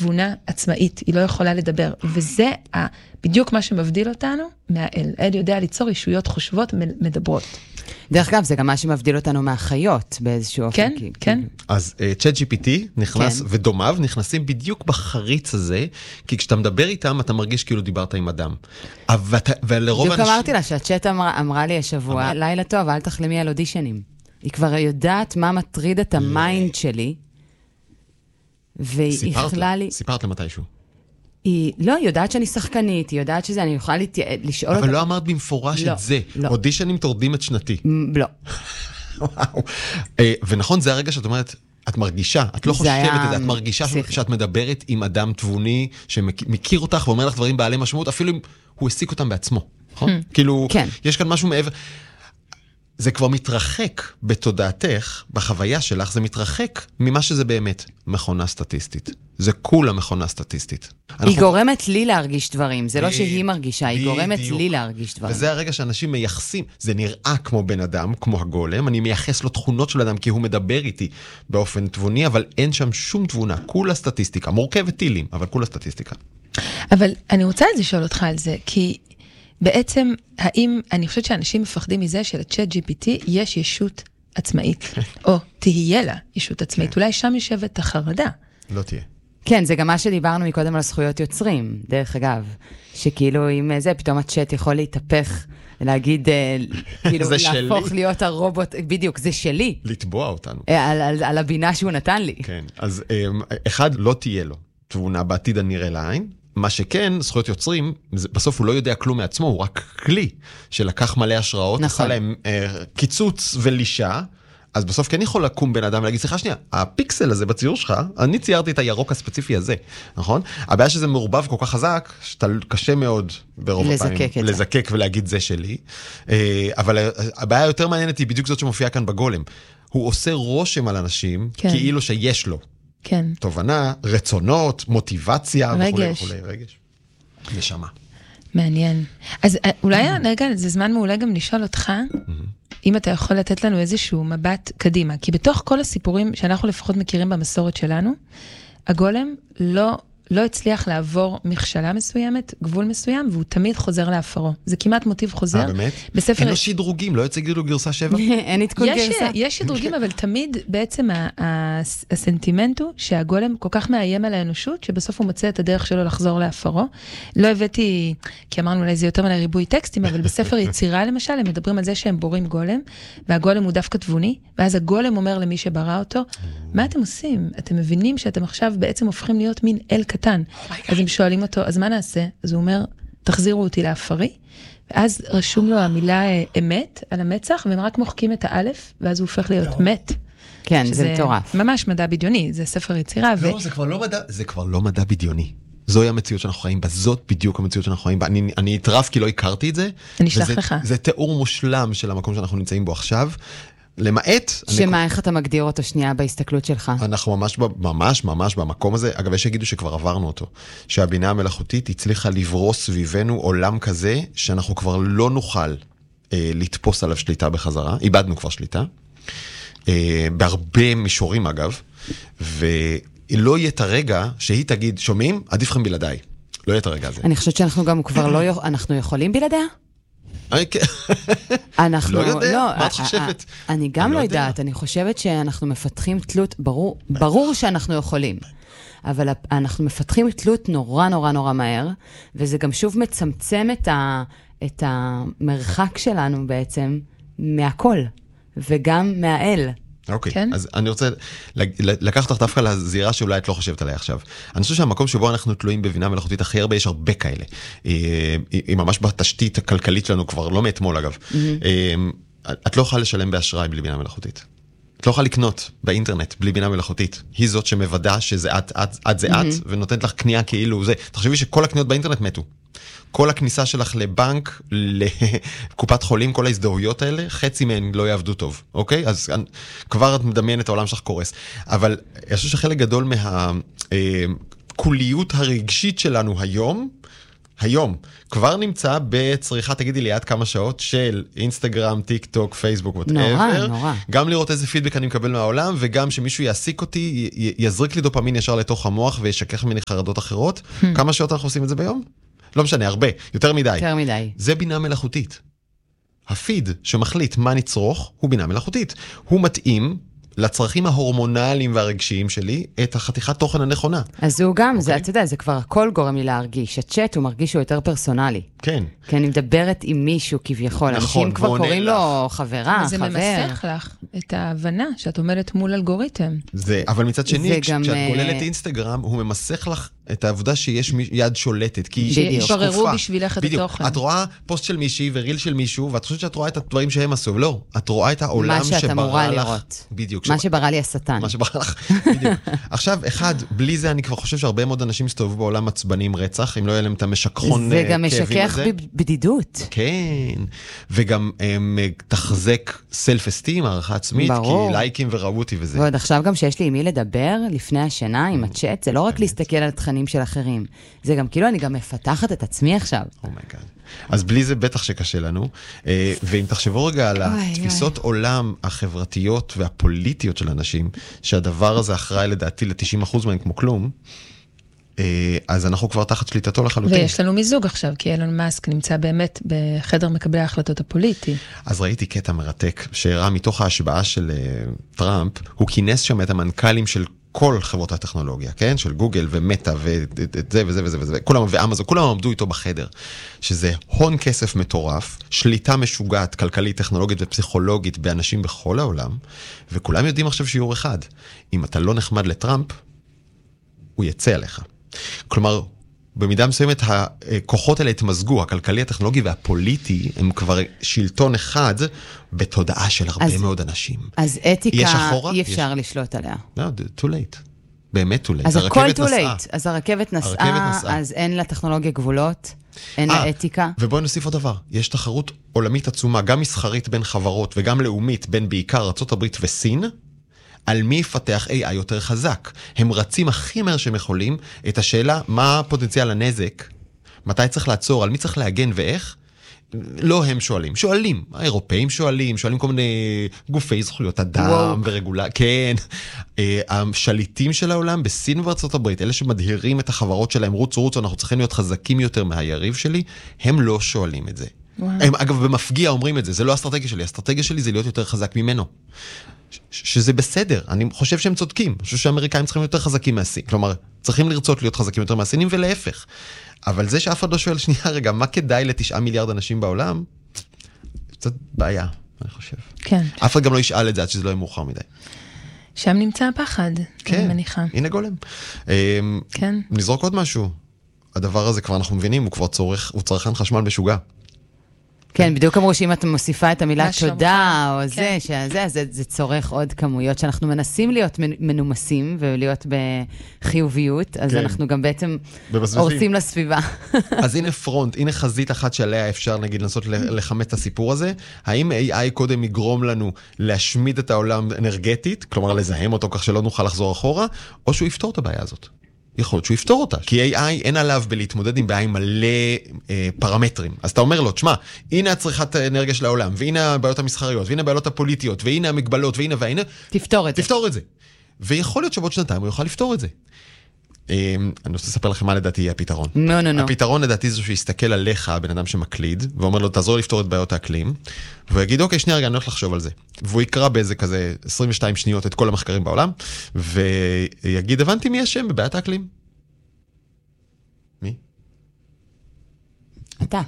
תבונה עצמאית, היא לא יכולה לדבר, וזה בדיוק מה שמבדיל אותנו מהאל. האל יודע ליצור ישויות חושבות מדברות. דרך אגב, זה גם מה שמבדיל אותנו מהחיות באיזשהו אופן. כן, כן. אז ChatGPT נכנס, ודומיו נכנסים בדיוק בחריץ הזה, כי כשאתה מדבר איתם, אתה מרגיש כאילו דיברת עם אדם. ולרוב בדיוק אמרתי לה שהצ'אט אמרה לי השבוע, לילה טוב, אל תחלמי על אודישנים. היא כבר יודעת מה מטריד את המיינד שלי, והיא יכלה לי... סיפרת למתישהו. היא לא, היא יודעת שאני שחקנית, היא יודעת שזה, אני יכולה לשאול אותה... אבל לא אמרת במפורש את זה. אודישנים תורדים את שנתי. לא. וואו. ונכון, זה הרגע שאת אומרת, את מרגישה, את לא חושבת את זה, את מרגישה שאת מדברת עם אדם תבוני, שמכיר אותך ואומר לך דברים בעלי משמעות, אפילו אם הוא הסיק אותם בעצמו. כאילו, יש כאן משהו מעבר... זה כבר מתרחק בתודעתך, בחוויה שלך, זה מתרחק ממה שזה באמת מכונה סטטיסטית. זה כולה מכונה סטטיסטית. היא גורמת לי להרגיש דברים, זה לא שהיא מרגישה, היא גורמת לי להרגיש דברים. וזה הרגע שאנשים מייחסים, זה נראה כמו בן אדם, כמו הגולם, אני מייחס לו תכונות של אדם, כי הוא מדבר איתי באופן תבוני, אבל אין שם שום תבונה, כולה סטטיסטיקה, מורכבת טילים, אבל כולה סטטיסטיקה. אבל אני רוצה לשאול אותך על זה, כי... בעצם, האם, אני חושבת שאנשים מפחדים מזה שלצ'אט GPT יש ישות עצמאית, או תהיה לה ישות עצמאית, אולי שם יושבת החרדה. לא תהיה. כן, זה גם מה שדיברנו מקודם על זכויות יוצרים, דרך אגב, שכאילו עם זה, פתאום הצ'אט יכול להתהפך, להגיד, כאילו, להפוך להיות הרובוט, בדיוק, זה שלי. לתבוע אותנו. על הבינה שהוא נתן לי. כן, אז אחד, לא תהיה לו תבונה בעתיד הנראה לעין, מה שכן, זכויות יוצרים, בסוף הוא לא יודע כלום מעצמו, הוא רק כלי שלקח מלא השראות, עשה להם קיצוץ ולישה, אז בסוף כן יכול לקום בן אדם ולהגיד, סליחה שנייה, הפיקסל הזה בציור שלך, אני ציירתי את הירוק הספציפי הזה, נכון? הבעיה שזה מעורבב כל כך חזק, שאתה קשה מאוד ברוב הפעמים לזקק ולהגיד זה שלי, אבל הבעיה היותר מעניינת היא בדיוק זאת שמופיעה כאן בגולם. הוא עושה רושם על אנשים, כאילו שיש לו. כן. תובנה, רצונות, מוטיבציה, רגש. וכולי, רגש. נשמה. מעניין. אז אולי רגע, זה זמן מעולה גם לשאול אותך, אם אתה יכול לתת לנו איזשהו מבט קדימה, כי בתוך כל הסיפורים שאנחנו לפחות מכירים במסורת שלנו, הגולם לא הצליח לעבור מכשלה מסוימת, גבול מסוים, והוא תמיד חוזר להפרו. זה כמעט מוטיב חוזר. באמת? אין לו שדרוגים, לא יוצא גילו גרסה 7? אין עדכון גרסה. יש שדרוגים, אבל תמיד בעצם הסנטימנט הוא שהגולם כל כך מאיים על האנושות, שבסוף הוא מוצא את הדרך שלו לחזור להפרו. לא הבאתי, כי אמרנו אולי זה יותר מלא ריבוי טקסטים, אבל בספר יצירה למשל, הם מדברים על זה שהם בורים גולם, והגולם הוא דווקא תבוני, ואז הגולם אומר למי שברא אותו, מה אתם עושים? אתם מבינים שאתם עכשיו בעצם הופכים להיות מין אל קטן. אז הם שואלים אותו, אז מה נעשה? אז הוא אומר, תחזירו אותי לאפרי, ואז רשום לו המילה אמת על המצח, והם רק מוחקים את האלף, ואז הוא הופך להיות מת. כן, זה מטורף. ממש מדע בדיוני, זה ספר יצירה. לא, זה כבר לא מדע בדיוני. זוהי המציאות שאנחנו חיים בה, זאת בדיוק המציאות שאנחנו חיים בה. אני אתרף כי לא הכרתי את זה. אני אשלח לך. זה תיאור מושלם של המקום שאנחנו נמצאים בו עכשיו. למעט... שמה, איך אתה מגדיר אותו שנייה בהסתכלות שלך? אנחנו ממש במקום הזה, אגב, יש שיגידו שכבר עברנו אותו, שהבינה המלאכותית הצליחה לברוא סביבנו עולם כזה, שאנחנו כבר לא נוכל לתפוס עליו שליטה בחזרה, איבדנו כבר שליטה, בהרבה מישורים אגב, ולא יהיה את הרגע שהיא תגיד, שומעים? עדיף לכם בלעדיי. לא יהיה את הרגע הזה. אני חושבת שאנחנו גם כבר לא, אנחנו יכולים בלעדיה? לא יודע, מה את חושבת? אני גם לא יודעת, אני חושבת שאנחנו מפתחים תלות, ברור שאנחנו יכולים, אבל אנחנו מפתחים תלות נורא נורא נורא מהר, וזה גם שוב מצמצם את המרחק שלנו בעצם מהכל, וגם מהאל. אוקיי, אז אני רוצה לקחת אותך דווקא לזירה שאולי את לא חושבת עליה עכשיו. אני חושב שהמקום שבו אנחנו תלויים בבינה מלאכותית הכי הרבה, יש הרבה כאלה. היא ממש בתשתית הכלכלית שלנו כבר, לא מאתמול אגב. את לא יכולה לשלם באשראי בלי בינה מלאכותית. את לא יכולה לקנות באינטרנט בלי בינה מלאכותית. היא זאת שמוודא שזה את זה את, ונותנת לך קנייה כאילו זה. תחשבי שכל הקניות באינטרנט מתו. כל הכניסה שלך לבנק, לקופת חולים, כל ההזדהויות האלה, חצי מהן לא יעבדו טוב, אוקיי? אז כבר את מדמיינת, העולם שלך קורס. אבל אני חושב שחלק גדול מהקוליות הרגשית שלנו היום, היום, כבר נמצא בצריכה, תגידי לי, עד כמה שעות של אינסטגרם, טיק טוק, פייסבוק, whatever. נורא. גם לראות איזה פידבק אני מקבל מהעולם, וגם שמישהו יעסיק אותי, יזריק לי דופמין ישר לתוך המוח, וישכח ממני חרדות אחרות. כמה שעות אנחנו עושים את זה ביום? לא משנה, הרבה, יותר מדי. יותר מדי. זה בינה מלאכותית. הפיד שמחליט מה נצרוך, הוא בינה מלאכותית. הוא מתאים לצרכים ההורמונליים והרגשיים שלי, את החתיכת תוכן הנכונה. אז הוא גם, זה, אתה יודע, זה כבר הכל גורם לי להרגיש. הצ'אט הוא מרגיש שהוא יותר פרסונלי. כן. כי אני מדברת עם מישהו כביכול. נכון, אנשים כבר קוראים לו חברה, חבר. זה ממסך לך את ההבנה שאת עומדת מול אלגוריתם. זה, אבל מצד שני, כשאת גם, גוללת אינסטגרם, הוא ממסך לך את העבודה שיש יד שולטת, כי היא שקופה. שיבררו בשבילך את התוכן. את רואה פוסט של מישהי וריל של מישהו, ואת חושבת שאת רואה את הדברים שהם עשו. לא, את רואה את העולם שברא לך. בדיוק. מה שברא לי השטן. מה שברא לך, בדיוק. עכשיו, אחד, בלי זה אני כבר חושב שהרבה מאוד אנשים מסתובבו בעולם עצבנים רצח, אם לא יהיה להם את המשככון זה גם משכח בדידות. כן, וגם תחזק סלף-אסטים, הערכה עצמית, כי לייקים וראו אותי וזה. ועוד עכשיו גם שיש לי עם מי לדבר לפני השינה, עם הצ'אט, זה לא רק להסתכל על התכנים של אחרים, זה גם כאילו אני גם מפתחת את עצמי עכשיו. אומייגאד. אז בלי זה בטח שקשה לנו, ואם תחשבו רגע על התפיסות עולם החברתיות והפוליטיות של אנשים, שהדבר הזה אחראי לדעתי ל-90% מהם כמו כלום, אז אנחנו כבר תחת שליטתו לחלוטין. ויש לנו מיזוג עכשיו, כי אילון מאסק נמצא באמת בחדר מקבלי ההחלטות הפוליטי. אז ראיתי קטע מרתק, שהראה מתוך ההשבעה של טראמפ, הוא כינס שם את המנכ"לים של כל חברות הטכנולוגיה, כן? של גוגל ומטה וזה וזה וזה וזה, כולם ואמזון, כולם עמדו איתו בחדר, שזה הון כסף מטורף, שליטה משוגעת, כלכלית, טכנולוגית ופסיכולוגית באנשים בכל העולם, וכולם יודעים עכשיו שיעור אחד, אם אתה לא נחמד לטראמפ, הוא יצא עליך. כלומר, במידה מסוימת הכוחות האלה התמזגו, הכלכלי, הטכנולוגי והפוליטי, הם כבר שלטון אחד בתודעה של הרבה מאוד אנשים. אז אתיקה אי אפשר לשלוט עליה. לא, too late. באמת too late. אז הכל too late. אז הרכבת נסעה, אז אין לה טכנולוגיה גבולות, אין לה אתיקה. ובואי נוסיף עוד דבר, יש תחרות עולמית עצומה, גם מסחרית בין חברות וגם לאומית בין בעיקר ארצות הברית וסין, על מי יפתח AI יותר חזק. הם רצים הכי מהר שהם יכולים את השאלה מה פוטנציאל הנזק, מתי צריך לעצור, על מי צריך להגן ואיך. לא הם שואלים, האירופאים שואלים כל מיני גופי זכויות אדם ורגולה, כן, השליטים של העולם בסין ובארצות הברית, אלה שמדהירים את החברות שלהם, רוצו, אנחנו צריכים להיות חזקים יותר מהיריב שלי, הם לא שואלים את זה. הם אגב במפגיע אומרים את זה, זה לא האסטרטגיה שלי, האסטרטגיה שלי זה להיות יותר חזק ממנו. שזה בסדר, אני חושב שהם צודקים, אני חושב שהאמריקאים צריכים יותר חזקים מהסינים, כלומר, צריכים לרצות להיות חזקים יותר מהסינים ולהפך. אבל זה שאף אחד לא שואל שנייה רגע, מה כדאי ל9 מיליארד אנשים בעולם? קצת בעיה, אני חושב. כן. אף אחד גם לא ישאל את זה עד שזה לא יהיה מאוחר מדי. שם נמצא הפחד, אני מניחה. הנה גולם. כן. נזרוק עוד משהו. הדבר הזה כבר אנחנו מבינים, הוא צרכן חשמל משוגע. כן, בדיוק אמרו שאם את מוסיפה את המילה תודה, או זה, זה צורך עוד כמויות, שאנחנו מנסים להיות מנומסים, ולהיות בחיוביות, אז אנחנו גם בעצם הורסים לסביבה. אז הנה פרונט, הנה חזית אחת שעליה אפשר, נגיד, לנסות לחמת את הסיפור הזה. האם AI קודם יגרום לנו להשמיד את העולם אנרגטית, כלומר לזהם אותו כך שלא נוכל לחזור אחורה, או שהוא יפתור את הבעיה הזאת? יכול להיות שהוא יפתור אותה, כי AI אין עליו בלהתמודד עם בעיה עם מלא פרמטרים. אז אתה אומר לו, תשמע, הנה הצריכת האנרגיה של העולם, והנה הבעיות המסחריות, והנה הבעיות הפוליטיות, והנה המגבלות, והנה. תפתור את זה. ויכול להיות שבעוד שנתיים הוא יוכל לפתור את זה. אני רוצה לספר לכם מה לדעתי יהיה הפתרון. לא. הפתרון לדעתי זה שהוא יסתכל עליך, בן אדם שמקליד, ואומר לו, תעזור לפתור את בעיות האקלים, והוא יגיד, אוקיי, שנייה רגע, אני הולך לחשוב על זה. והוא יקרא באיזה כזה 22 שניות את כל המחקרים בעולם, ויגיד, הבנתי מי השם בבעיית האקלים. מי? אתה.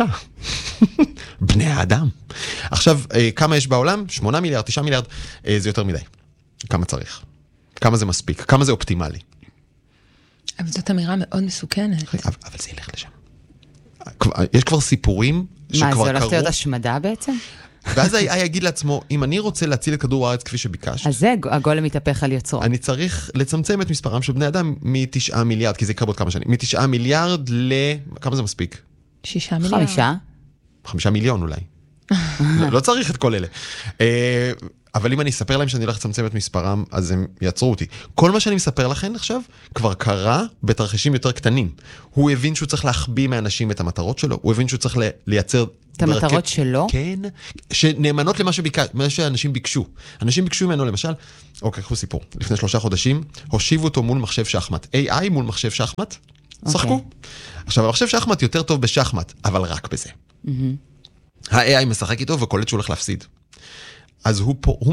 בני האדם. עכשיו, כמה יש בעולם? 8 מיליארד, 9 מיליארד, זה יותר מדי. כמה צריך? כמה זה מספיק? כמה זה אופטימלי? אבל זאת אמירה מאוד מסוכנת. אבל זה ילך לשם. יש כבר סיפורים שכבר קרו. מה, זה הולך להיות השמדה בעצם? ואז ה-AI יגיד לעצמו, אם אני רוצה להציל את כדור הארץ כפי שביקשת, אז זה הגולם מתהפך על יוצרו. אני צריך לצמצם את מספרם של בני אדם מ9 מיליארד, כי זה יקרה בעוד כמה שנים, מ9 מיליארד כמה זה מספיק? 6 מיליארד. 5 מיליון אולי. לא צריך את כל אלה. אבל אם אני אספר להם שאני הולך לצמצם את מספרם, אז הם יעצרו אותי. כל מה שאני מספר לכם עכשיו, כבר קרה בתרחישים יותר קטנים. הוא הבין שהוא צריך להחביא מאנשים את המטרות שלו, הוא הבין שהוא צריך לייצר... את המטרות שלו? כן, שנאמנות למה שאנשים ביקשו. אנשים ביקשו ממנו, למשל, אוקיי, קחו סיפור. לפני 3 חודשים, הושיבו אותו מול מחשב שחמט. AI מול מחשב שחמט, שחקו. עכשיו, המחשב שחמט יותר טוב בשחמט, אבל רק בזה. ה-AI משחק איתו וקולט שהוא הולך להפסיד. אז הוא